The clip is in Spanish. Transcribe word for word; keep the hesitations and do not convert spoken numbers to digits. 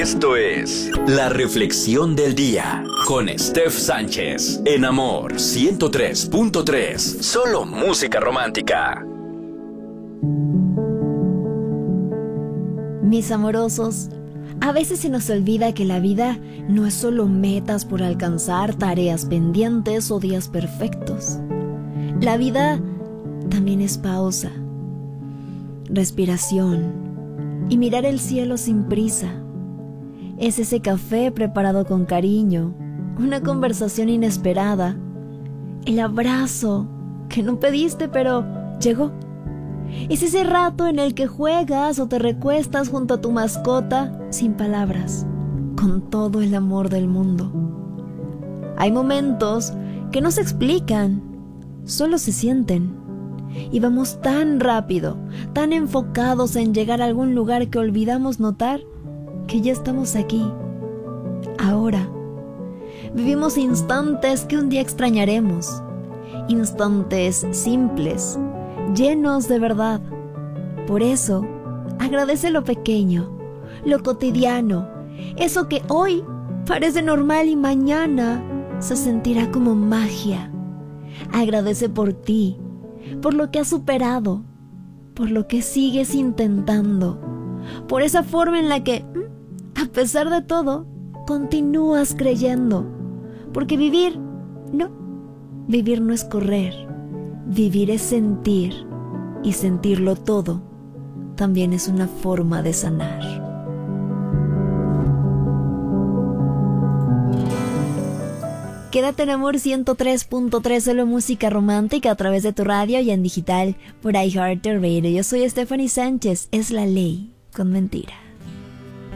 Esto es La Reflexión del Día con Steph Sánchez en Amor ciento tres punto tres. Solo música romántica. Mis amorosos, a veces se nos olvida que la vida no es solo metas por alcanzar, tareas pendientes o días perfectos. La vida también es pausa, respiración y mirar el cielo sin prisa. Es ese café preparado con cariño, una conversación inesperada, el abrazo que no pediste pero llegó. Es ese rato en el que juegas o te recuestas junto a tu mascota sin palabras, con todo el amor del mundo. Hay momentos que no se explican, solo se sienten. Y vamos tan rápido, tan enfocados en llegar a algún lugar que olvidamos notar que ya estamos aquí, ahora. Vivimos instantes que un día extrañaremos, instantes simples, llenos de verdad. Por eso, agradece lo pequeño, lo cotidiano, eso que hoy parece normal y mañana se sentirá como magia. Agradece por ti, por lo que has superado, por lo que sigues intentando, por esa forma en la que, a pesar de todo, continúas creyendo. Porque vivir, no, vivir no es correr, vivir es sentir, y sentirlo todo también es una forma de sanar. Quédate en Amor ciento tres punto tres, solo música romántica a través de tu radio y en digital por iHeartRadio. Yo soy Stephanie Sánchez, es la ley con mentiras.